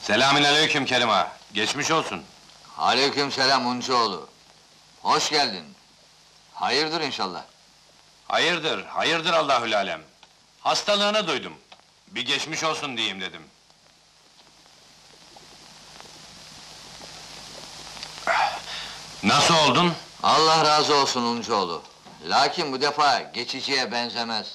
Selamünaleyküm Kerim ağa. Geçmiş olsun. Aleykümselam Uncuoğlu. Hoş geldin. Hayırdır inşallah. Hayırdır, hayırdır Allahül alem. Hastalığını duydum. Bir geçmiş olsun diyeyim dedim. Nasıl oldun? Allah razı olsun Uncuoğlu. Lakin bu defa geçiciye benzemez.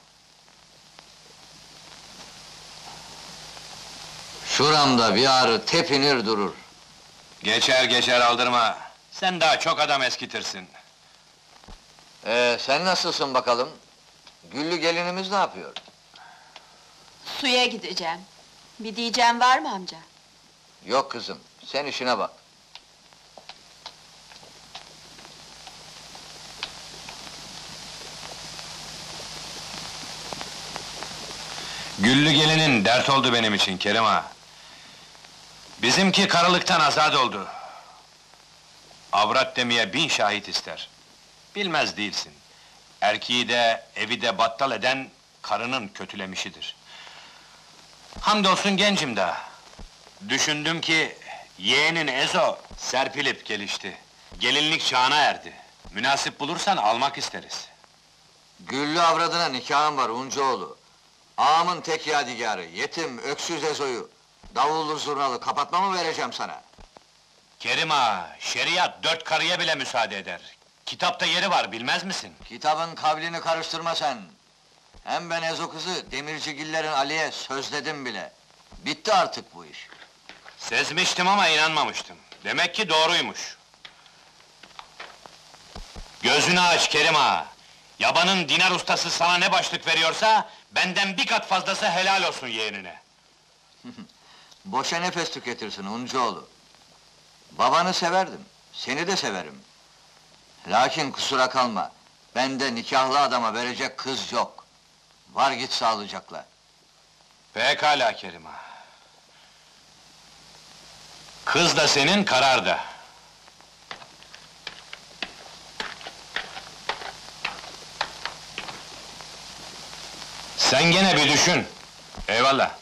Şuramda bir ağrı tepinir durur. Geçer geçer aldırma. Sen daha çok adam eskitirsin. Sen nasılsın bakalım? Güllü gelinimiz ne yapıyor? Suya gideceğim. Bir diyeceğim var mı amca? Yok kızım, sen işine bak. Güllü gelinin dert oldu benim için Kerim ağa. Bizimki karılıktan azad oldu. Avrat demeye 1000 şahit ister. Bilmez değilsin. Erkeği de, evi de battal eden, karının kötülemişidir. Hamdolsun gencim daha. Düşündüm ki, yeğenin Ezo, serpilip gelişti. Gelinlik çağına erdi. Münasip bulursan almak isteriz. Güllü avradına nikahın var Uncuoğlu. Ağamın tek yadigarı, yetim, öksüz Ezo'yu... ...davullu zurnalı kapatma mı vereceğim sana? Kerim ağa, şeriat 4 karıya bile müsaade eder. Kitapta yeri var, bilmez misin? Kitabın kavlini karıştırma sen! Hem ben Ezo kızı, Demircigillerin Ali'ye sözledim bile. Bitti artık bu iş. Sezmiştim ama inanmamıştım. Demek ki doğruymuş. Gözünü aç Kerim ağa! Yabanın dinar ustası sana ne başlık veriyorsa... ...benden 1 kat fazlası helal olsun yeğenine. Boşa nefes tüketirsin Uncuoğlu. Babanı severdim, seni de severim. Lakin kusura kalma, bende nikahlı adama verecek kız yok. Var git sağlıcakla. Pekâlâ Kerim ağa. Kız da senin, karar da. Sen gene bir düşün. Eyvallah.